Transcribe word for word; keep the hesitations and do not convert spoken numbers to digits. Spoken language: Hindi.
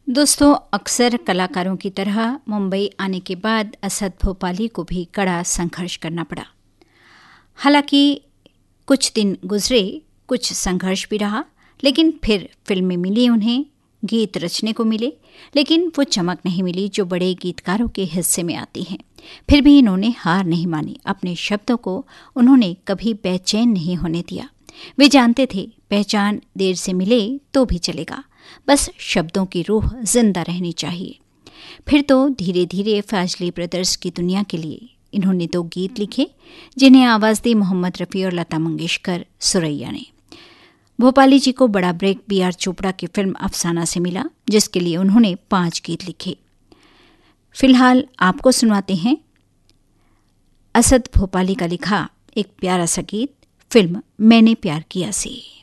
दोस्तों, अक्सर कलाकारों की तरह मुंबई आने के बाद असद भोपाली को भी कड़ा संघर्ष करना पड़ा। हालांकि कुछ दिन गुजरे, कुछ संघर्ष भी रहा, लेकिन फिर फिल्में मिली उन्हें, गीत रचने को मिले, लेकिन वो चमक नहीं मिली जो बड़े गीतकारों के हिस्से में आती हैं। फिर भी इन्होंने हार नहीं मानी। अपने शब्दों को उन्होंने कभी बेचैन नहीं होने दिया। वे जानते थे पहचान देर से मिले तो भी चलेगा, बस शब्दों की रूह जिंदा रहनी चाहिए। फिर तो धीरे धीरे फाजली ब्रदर्स की दुनिया के लिए इन्होंने दो गीत लिखे, जिन्हें आवाज दी मोहम्मद रफ़ी और लता मंगेशकर सुरैया ने। भोपाली जी को बड़ा ब्रेक बी आर चोपड़ा की फिल्म अफसाना से मिला, जिसके लिए उन्होंने पांच गीत लिखे। फिलहाल आपको सुनवाते हैं असद भोपाली का लिखा एक प्यारा सा गीत, फिल्म मैंने प्यार किया से।